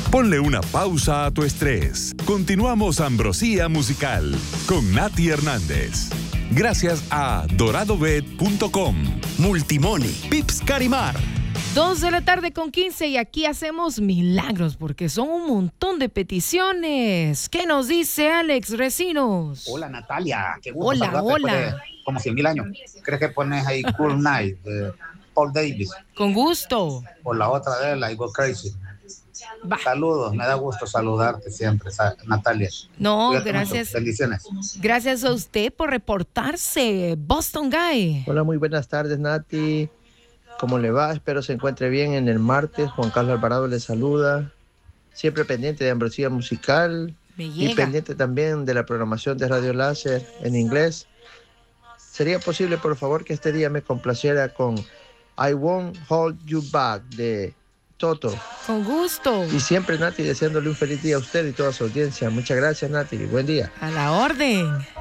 Ponle una pausa a tu estrés. Continuamos Ambrosía Musical con Nati Hernández. Gracias a doradobet.com, Multimoni, Pips Carimar. 2:15 y aquí hacemos milagros porque son un montón de peticiones. ¿Qué nos dice Alex Recinos? Hola Natalia, qué gusto Hola, saludarte hola. después de como 100,000 años. ¿Crees que pones ahí Cool Night de Paul Davis? Con gusto. O la otra de él, I Go Crazy. Va. Saludos, me da gusto saludarte siempre, Natalia. No, Cuídate gracias. mucho. Bendiciones. Gracias a usted por reportarse, Boston Guy. Hola, muy buenas tardes, Nati. ¿Cómo le va? Espero se encuentre bien en el martes. Juan Carlos Alvarado le saluda. Siempre pendiente de Ambrosía Musical. Me Y llega. pendiente también de la programación de Radio Láser en inglés. ¿Sería posible, por favor, que este día me complaciera con I Won't Hold You Back de Toto? Con gusto. Y siempre, Nati, deseándole un feliz día a usted y toda su audiencia. Muchas gracias, Nati. Buen día. A la orden.